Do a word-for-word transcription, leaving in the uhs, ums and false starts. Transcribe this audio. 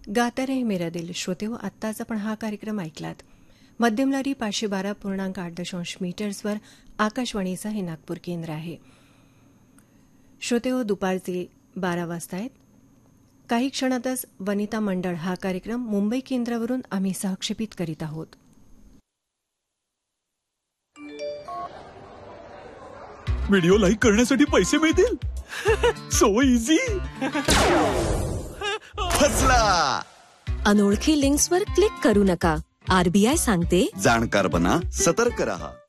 गाता रहे मेरा दिल श्रोते हो, आत्ताच आपण हा कार्यक्रम ऐकलात. मध्यमलहरी पाचशे बारा पूर्णांक आठ दशांश मीटर्सवर आकाशवाणीचं हे नागपूर केंद्र आहे. श्रोते हो, दुपारचे बारा वाजता आहेत. काही क्षणातच वनिता मंडळ हा कार्यक्रम मुंबई केंद्रावरून आम्ही सहक्षेपित करीत आहोत. व्हिडिओ लाईक करण्यासाठी पैसे मिळतील. So easy. फसला. अनोळखी लिंक्सवर क्लिक करू नका. आरबीआय सांगते, जाणकार बना, सतर्क रहा.